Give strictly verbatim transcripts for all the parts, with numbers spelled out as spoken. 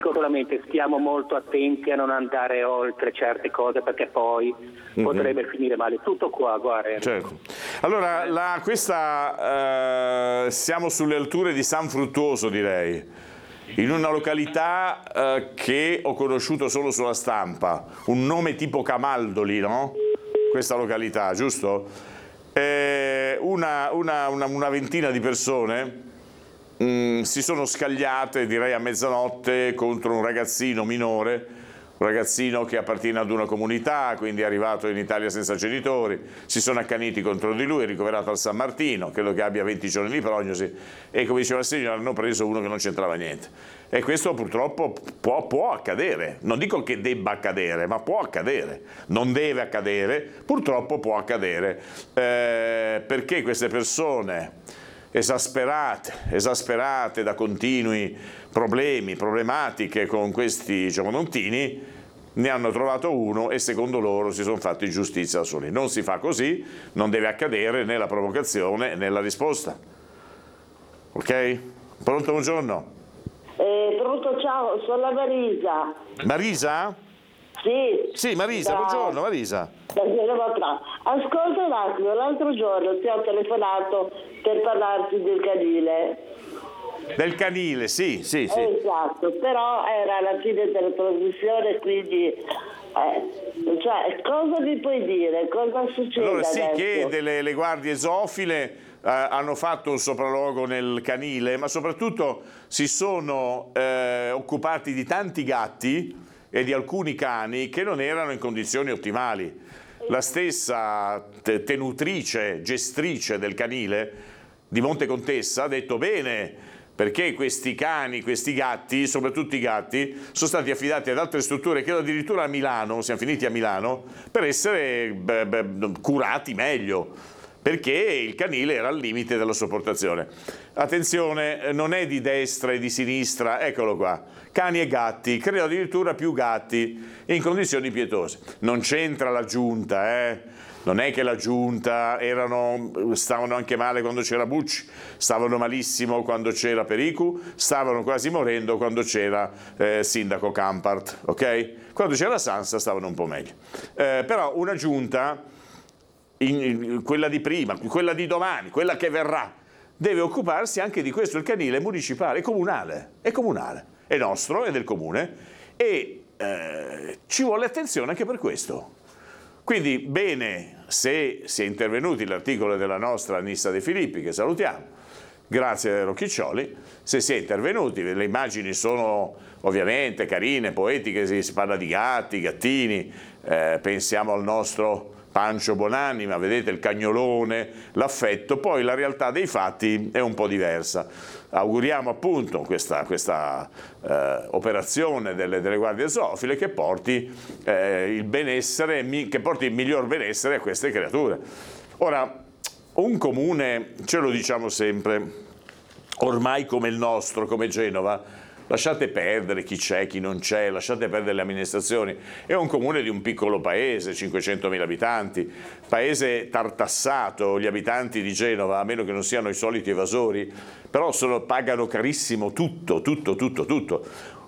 Solamente stiamo molto attenti a non andare oltre certe cose, perché poi mm-hmm. potrebbe finire male. Tutto qua, guarda. Certo. Allora, la, questa, eh, siamo sulle alture di San Fruttuoso, direi, in una località eh, che ho conosciuto solo sulla stampa, un nome tipo Camaldoli, no? Questa località, giusto? Eh, una, una, una, una ventina di persone Mm, si sono scagliate, direi a mezzanotte, contro un ragazzino minore, un ragazzino che appartiene ad una comunità, quindi è arrivato in Italia senza genitori. Si sono accaniti contro di lui, è ricoverato al San Martino, credo che abbia venti giorni di prognosi, e come diceva il signore hanno preso uno che non c'entrava niente. E questo purtroppo può, può accadere, non dico che debba accadere, ma può accadere, non deve accadere, purtroppo può accadere, eh, perché queste persone esasperate, esasperate da continui problemi, problematiche con questi giovanottini, ne hanno trovato uno e secondo loro si sono fatti giustizia da soli. Non si fa così, non deve accadere né la provocazione né la risposta. Ok? Pronto, buongiorno? Eh, pronto, ciao, sono la Marisa. Marisa? Sì. Sì, Marisa, da... buongiorno Marisa. Ascolta un attimo, l'altro giorno ti ho telefonato per parlarti del canile. Del canile, sì, sì, sì. Esatto, però era alla fine della trasmissione, quindi eh, cioè, cosa mi puoi dire? Cosa succede Allora sì, adesso? che delle, le guardie zoofile eh, hanno fatto un sopralluogo nel canile, ma soprattutto si sono eh, occupati di tanti gatti e di alcuni cani che non erano in condizioni ottimali. La stessa tenutrice, gestrice del canile di Monte Contessa ha detto bene, perché questi cani, questi gatti, soprattutto i gatti, sono stati affidati ad altre strutture, credo addirittura a Milano, siamo finiti a Milano, per essere beh, beh, curati meglio, perché il canile era al limite della sopportazione. Attenzione, non è di destra e di sinistra, eccolo qua, cani e gatti, credo addirittura più gatti, in condizioni pietose. Non c'entra la giunta, eh? Non è che la giunta erano, stavano anche male quando c'era Bucci, stavano malissimo quando c'era Pericu, stavano quasi morendo quando c'era eh, Sindaco Campart, ok? Quando c'era Sansa stavano un po' meglio. Eh, però una giunta, in, in, quella di prima, quella di domani, quella che verrà, deve occuparsi anche di questo. Il canile municipale, è comunale, è comunale, è nostro, è del comune, e eh, ci vuole attenzione anche per questo. Quindi bene se si è intervenuti l'articolo della nostra Nissa De Filippi, che salutiamo, grazie a Rocchiccioli, se si è intervenuti, le immagini sono ovviamente carine, poetiche, si parla di gatti, gattini, eh, pensiamo al nostro Pancio Bonanima, vedete il cagnolone, l'affetto, poi la realtà dei fatti è un po' diversa. Auguriamo appunto questa, questa eh, operazione delle, delle guardie zoofile che porti eh, il benessere, che porti il miglior benessere a queste creature. Ora, un comune, ce lo diciamo sempre, ormai come il nostro, come Genova, lasciate perdere chi c'è, chi non c'è, lasciate perdere le amministrazioni. È un comune di un piccolo paese, cinquecentomila abitanti, paese tartassato. Gli abitanti di Genova, a meno che non siano i soliti evasori, però sono, pagano carissimo tutto, tutto, tutto, tutto.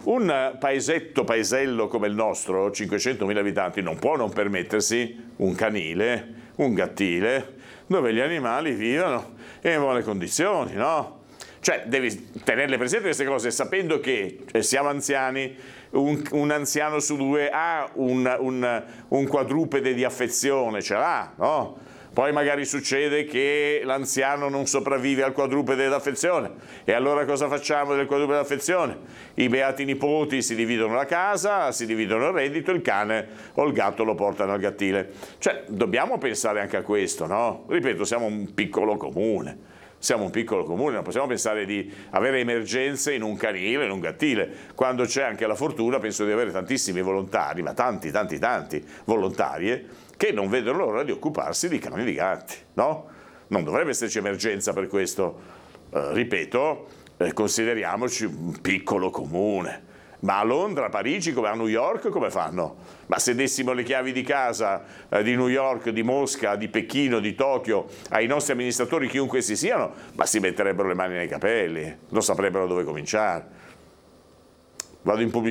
Un paesetto, paesello come il nostro, cinquecentomila abitanti, non può non permettersi un canile, un gattile, dove gli animali vivano in buone condizioni, no? Cioè, devi tenerle presenti queste cose, sapendo che siamo anziani, un, un anziano su due ha un, un, un quadrupede di affezione, ce l'ha, no? Poi magari succede che l'anziano non sopravvive al quadrupede d'affezione, e allora cosa facciamo del quadrupede d'affezione? I beati nipoti si dividono la casa, si dividono il reddito, il cane o il gatto lo portano al gattile. Cioè, dobbiamo pensare anche a questo, no? Ripeto, siamo un piccolo comune. Siamo un piccolo comune, non possiamo pensare di avere emergenze in un canile, in un gattile, quando c'è anche la fortuna, penso di avere tantissimi volontari, ma tanti, tanti, tanti volontarie, che non vedono l'ora di occuparsi di cani e di gatti, no? Non dovrebbe esserci emergenza per questo. Eh, ripeto, eh, consideriamoci un piccolo comune. Ma a Londra, a Parigi, come a New York, come fanno? Ma se dessimo le chiavi di casa eh, di New York, di Mosca, di Pechino, di Tokyo ai nostri amministratori, chiunque essi siano, ma si metterebbero le mani nei capelli, non saprebbero dove cominciare. Vado in pubblicità.